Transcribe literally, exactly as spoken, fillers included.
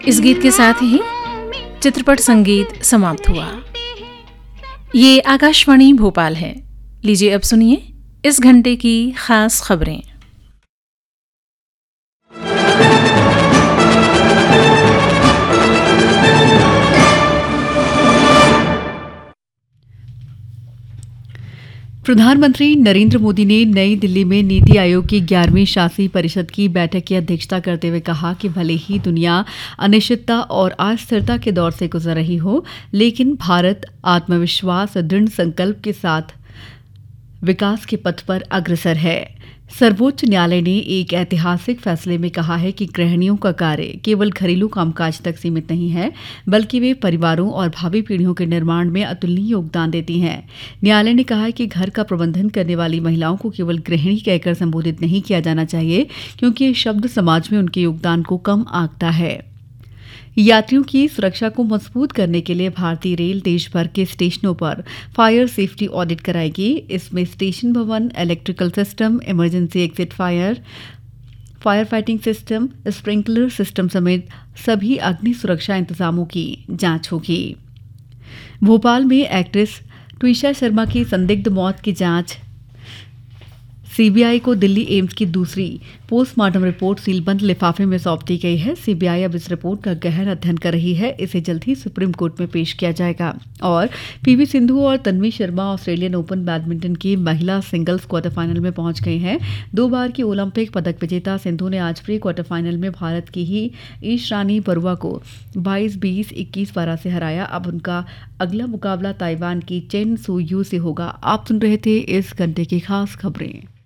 इस गीत के साथ ही चित्रपट संगीत समाप्त हुआ। ये आकाशवाणी भोपाल है। लीजिए अब सुनिए इस घंटे की खास खबरें। प्रधानमंत्री नरेंद्र मोदी ने नई दिल्ली में नीति आयोग की ग्यारहवीं शासी परिषद की बैठक की अध्यक्षता करते हुए कहा कि भले ही दुनिया अनिश्चितता और अस्थिरता के दौर से गुजर रही हो, लेकिन भारत आत्मविश्वास और दृढ़ संकल्प के साथ विकास के पथ पर अग्रसर है। सर्वोच्च न्यायालय ने एक ऐतिहासिक फैसले में कहा है कि गृहिणियों का कार्य केवल घरेलू कामकाज तक सीमित नहीं है, बल्कि वे परिवारों और भावी पीढ़ियों के निर्माण में अतुलनीय योगदान देती हैं। न्यायालय ने कहा है कि घर का प्रबंधन करने वाली महिलाओं को केवल गृहिणी कहकर संबोधित नहीं किया जाना चाहिए, क्योंकि ये शब्द समाज में उनके योगदान को कम आंकता है। यात्रियों की सुरक्षा को मजबूत करने के लिए भारतीय रेल देश भर के स्टेशनों पर फायर सेफ्टी ऑडिट कराएगी। इसमें स्टेशन भवन, electrical system, emergency exit fire, fire fighting system, sprinkler system समेत सभी अग्नि सुरक्षा इंतजामों की जांच होगी। भोपाल में एक्ट्रेस ट्विशा शर्मा की संदिग्ध मौत की जांच सीबीआई को दिल्ली एम्स की दूसरी पोस्टमार्टम रिपोर्ट सीलबंद लिफाफे में सौंप दी गई है। सीबीआई अब इस रिपोर्ट का गहन अध्ययन कर रही है। इसे जल्द ही सुप्रीम कोर्ट में पेश किया जाएगा। और पीवी सिंधु और Tanvi Sharma Australian open badminton की महिला सिंगल्स क्वार्टर फाइनल में पहुंच गई हैं। दो बार की ओलंपिक पदक विजेता सिंधु ने आज प्री क्वार्टर फाइनल में भारत की ही ईशरानी बरुआ को बाईस बीस, इक्कीस बारह से हराया। अब उनका अगला मुकाबला ताइवान की चेन सू यू से होगा। आप सुन रहे थे इस घंटे की खास खबरें।